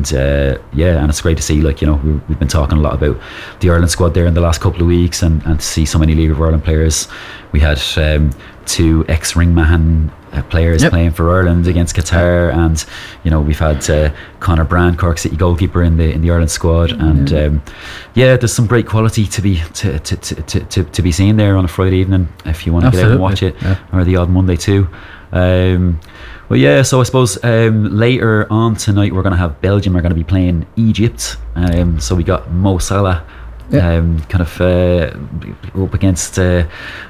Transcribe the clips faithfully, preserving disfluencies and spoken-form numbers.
and uh, yeah, and it's great to see. Like, you know, we, we've been talking a lot about the Ireland squad there in the last couple of weeks, and, and to see so many League of Ireland players. We had um, two ex-Ringmahon uh, players yep. playing for Ireland against Qatar, and you know, we've had uh, Conor Brand, Cork City goalkeeper, in the in the Ireland squad, and mm. um, yeah, there's some great quality to be to to, to, to, to to be seen there on a Friday evening if you want to get out and watch it, yeah. or the odd Monday too. Um, well, yeah, so I suppose um, later on tonight we're going to have Belgium are going to be playing Egypt. Um, so we got Mo Salah yeah. um, kind of uh, up against uh,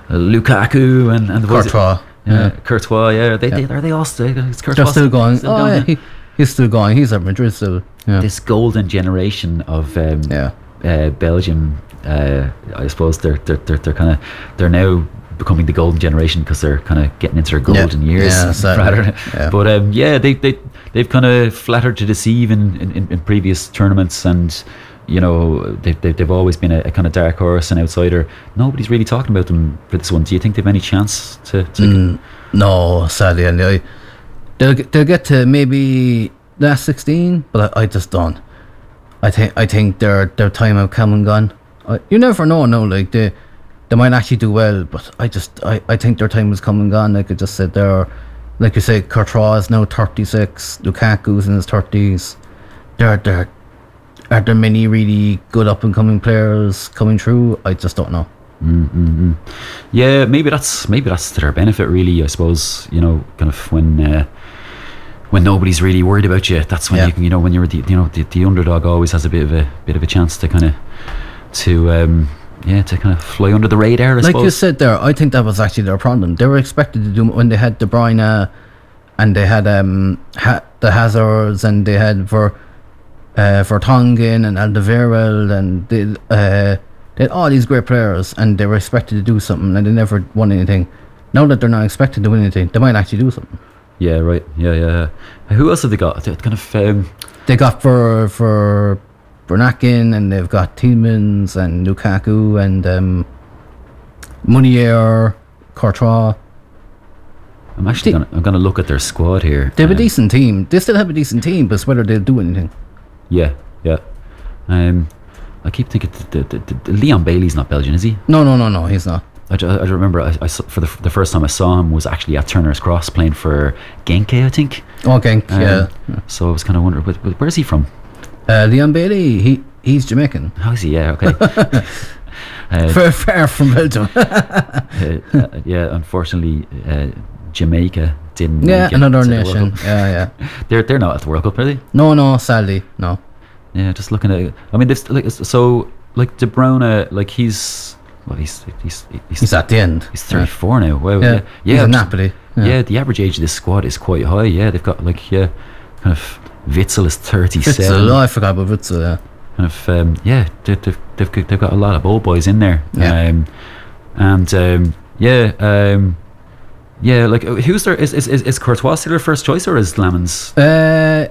Lukaku and, and the Courtois. Yeah, yeah. Courtois, yeah. Are they, yeah. they, are they all still? Is Courtois They're still going. Still oh, going yeah, he, he's still going. He's at Madrid still. Yeah. This golden generation of um, yeah. uh, Belgium, uh, I suppose they're they're they're, they're kind of they're now becoming the golden generation because they're kind of getting into their golden yeah. years. Yeah, exactly. rather, yeah. But um, yeah, they they they've kind of flattered to deceive in, in, in previous tournaments, and you know they've they've, they've always been a, a kind of dark horse and outsider. Nobody's really talking about them for this one. Do you think they've any chance to? to mm, no, sadly, and I, they'll they'll get to maybe last sixteen, but I, I just don't. I think I think their their time have come and gone. I, you never know, no, like they. They might actually do well, but I just I, I think their time has come and gone. Like I just said, there, like you say, Courtois is now thirty-six, Lukaku's in his thirties. There, there, are there many really good up and coming players coming through? I just don't know. Mm-hmm. Yeah, maybe that's maybe that's to their benefit, really. I suppose, you know, kind of when uh, when nobody's really worried about you, that's when yeah. you can, you know, when you're the you know the, the underdog always has a bit of a bit of a chance to kind of to. Um, Yeah, to kind of fly under the radar, I like suppose. Like you said there, I think that was actually their problem. They were expected to do, when they had De Bruyne uh, and they had um, ha- the Hazards and they had Ver, uh, Vertonghen and Alderweireld and they, uh, they had all these great players, and they were expected to do something, and they never won anything. Now that they're not expected to win anything, they might actually do something. Yeah, right. Yeah, yeah. Who else have they got? They kind of. Um, they got for for. Bernakin, and they've got Tielemans and Lukaku and um, Meunier, Courtois. I'm actually gonna I'm gonna look at their squad here. They have um, a decent team. They still have a decent team, but it's whether they'll do anything. Yeah, yeah. Um, I keep thinking the, the, the, the Leon Bailey's not Belgian, is he? No, no, no, no. He's not. I, I, I remember I, I saw, for the the first time I saw him was actually at Turner's Cross playing for Genk, I think. Oh, Genk, um, yeah. So I was kind of wondering, where, where is he from? Uh, Leon Bailey, he he's Jamaican. How is he? Yeah, okay. uh, Fair, far from Belgium. uh, uh, yeah, unfortunately, uh, Jamaica didn't. Yeah, another nation. Yeah, yeah. they're they're not at the World Cup, are they? No, no, sadly, no. Yeah, just looking at it. I mean, this like so like De Bruyne, like he's well, he's he's he's, he's at the end. He's thirty-four yeah. now. Wow. Yeah, yeah. yeah he's in Napoli. Yeah. yeah, the average age of this squad is quite high. Yeah, they've got like yeah, kind of. Witzel is thirty-seven. Witzel, oh, I forgot about Witzel. Yeah, kind of. Um, yeah, they've, they've they've they've got a lot of old boys in there. Yeah, um, and um, yeah, um, yeah. Like, who's there? Is is is Courtois still their first choice, or is Lemons? Uh,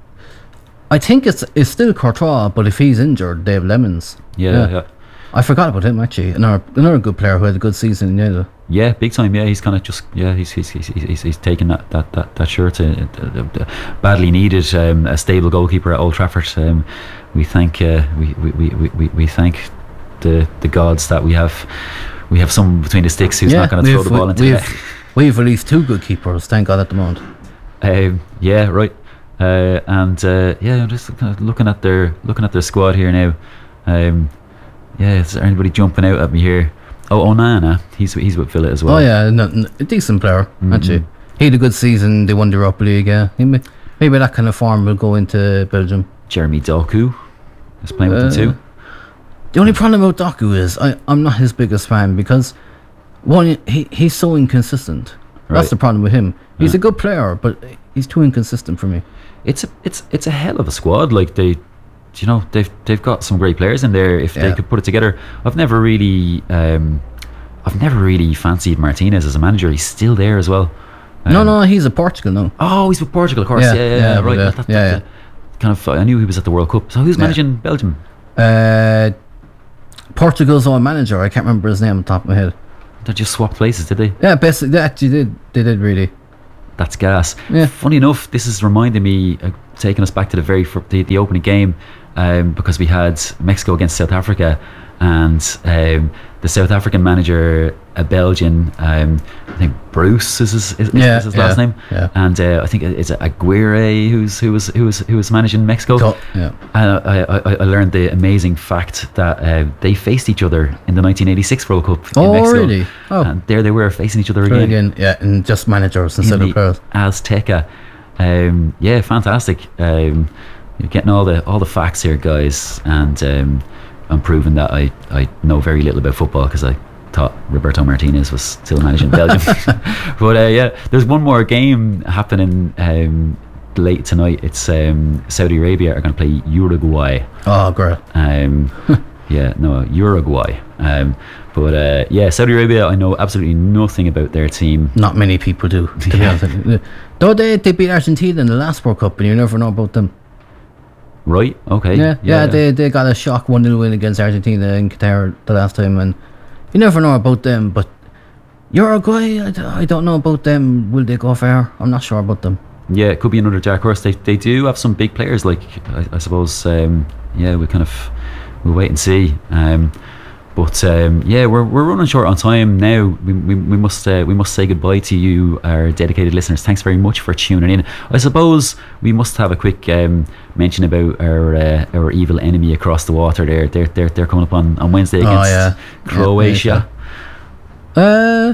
I think it's it's still Courtois, but if he's injured, Dave Lemons. Yeah, yeah. yeah. I forgot about him actually. Another another good player who had a good season. Yeah. Yeah, big time. Yeah, he's kind of just yeah. He's he's he's he's, he's taken that that that that shirt. Uh, uh, uh, badly needed um, a stable goalkeeper at Old Trafford. Um, we thank uh, we, we, we, we, we thank the the gods that we have we have someone between the sticks who's yeah, not going to throw the ball we, into we've, net. We've at least two good keepers. Thank God at the moment. Um, yeah, right. Uh, and uh, yeah, I'm just kind of looking at their looking at their squad here now. Um, yeah, is there anybody jumping out at me here? Oh, Onana, he's he's with Villa as well. Oh yeah, no, no, a decent player mm-hmm. actually. He had a good season. They won the Europa League. Yeah, he may, maybe that kind of form will go into Belgium. Jeremy Doku is playing with uh, them too. The only problem about Doku is I I'm not his biggest fan because one he he's so inconsistent. Right. That's the problem with him. He's yeah. a good player, but he's too inconsistent for me. It's a it's it's a hell of a squad. Like they. You know, they've they've got some great players in there. If yeah. they could put it together, I've never really, um, I've never really fancied Martinez as a manager. He's still there as well. Um, no, no, he's at Portugal now. Oh, he's with Portugal, of course. Yeah, yeah, yeah, yeah right. Yeah, that, that, yeah, that, yeah. Kind of. I knew he was at the World Cup. So who's yeah. managing Belgium? Uh, Portugal's own manager. I can't remember his name on top of my head. They just swapped places, did they? Yeah, basically, they actually did. They did really. That's gas. Yeah. Funny enough, this is reminding me. Uh, taking us back to the very fir- the, the opening game, um, because we had Mexico against South Africa, and um, the South African manager, a Belgian, um, I think Bruce is his, is, Yeah, is his yeah, last name, yeah. and uh, I think it's Aguirre who's who was who was who was managing Mexico. Cool, yeah. Uh, I, I, I learned the amazing fact that uh, they faced each other in the nineteen eighty-six World Cup in Oh, Mexico. really? Oh. And there they were facing each other Try again, again, yeah, and just managers in instead of the players. Azteca. Um, yeah, fantastic. Um, you're getting all the all the facts here, guys, and um, I'm proving that I, I know very little about football because I thought Roberto Martinez was still managing Belgium. But uh, yeah, there's one more game happening um, late tonight. It's um, Saudi Arabia are going to play Uruguay. Oh, great. Um, yeah, no, Uruguay. Um, but uh, yeah, Saudi Arabia, I know absolutely nothing about their team. Not many people do, to be Yeah. honest with you. Though they, they beat Argentina in the last World Cup, and you never know about them. Right? Okay. Yeah, yeah, they they got a shock one nil win against Argentina in Qatar the last time, and you never know about them. But Uruguay, I, d- I don't know about them. Will they go far? I'm not sure about them. Yeah, it could be another dark horse. They they do have some big players. Like I, I suppose, um, yeah, we kind of we'll wait and see. Um, but um, yeah, we're we're running short on time now. We we, we must uh, we must say goodbye to you, our dedicated listeners. Thanks very much for tuning in. I suppose we must have a quick um, mention about our uh, our evil enemy across the water. There, they're they're they're coming up on, on Wednesday Oh, against yeah. Croatia. Yeah, Uh,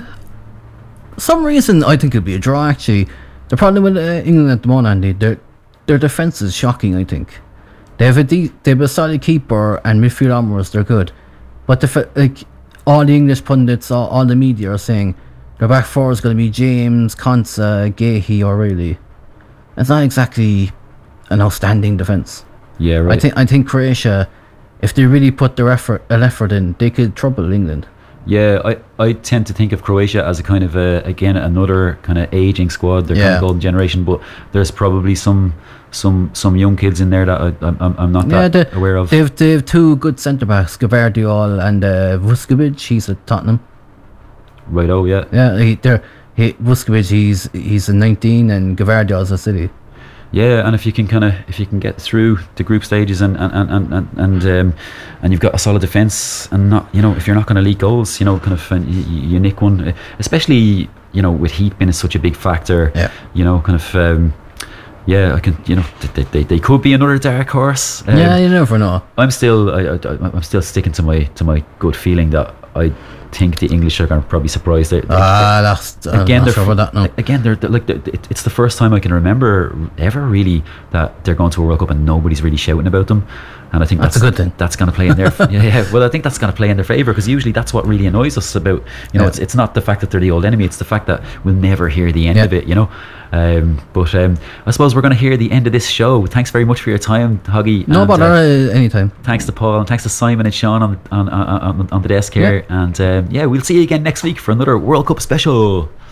some reason I think it'll be a draw. Actually, the problem with uh, England at the moment, Andy, their their defense is shocking. I think they have a de- they have a solid keeper and midfield onwards. They're good, but the f- like all the English pundits, all, all the media are saying their back four is going to be James, Konsa, Gahey, O'Reilly. It's not exactly an outstanding defense. Yeah, right. I think I think Croatia, if they really put their effort an effort in, they could trouble England. Yeah, I, I tend to think of Croatia as a kind of a, again another kind of aging squad. They're kind Yeah. of golden generation, but there's probably some some some young kids in there that I, I'm I'm not Yeah, that they, aware of. They've they've two good centre backs, Gavardiol and uh, Vuskovic. He's at Tottenham. Right? Oh yeah, Yeah, he, they're he, Vuskovic. He's he's a nineteen, and Gavardiol's a city. yeah. And if you can kind of if you can get through the group stages and and and and and, and um, and you've got a solid defense and not you know if you're not going to leak goals, you know, kind of and you, you nick one, especially you know with heat being such a big factor. Yeah. You know, kind of. Um, yeah, I can. You know, they, they, they could be another dark horse. Um, Yeah, you never know. I'm still I, I, I'm still sticking to my to my good feeling that I think the English are going to probably surprise. They, they, Ah, that's I'm again, not they're sure f- about that now. again, they're, they're like they're, it- it's the first time I can remember ever really that they're going to a World Cup and nobody's really shouting about them, and I think That's that's, a good thing. That's going to play in their yeah, yeah. Well, I think that's going to play in their favour because usually that's what really annoys us about you know Yeah. it's it's not the fact that they're the old enemy, it's the fact that we'll never hear the end Yeah. of it, you know. Um, but um, I suppose we're going to hear the end of this show. Thanks very much for your time, Huggy. No and, bother, uh, uh, anytime. thanks to Paul and thanks to Simon and Sean on on on, on, on the desk here. And um, yeah, we'll see you again next week for another World Cup special.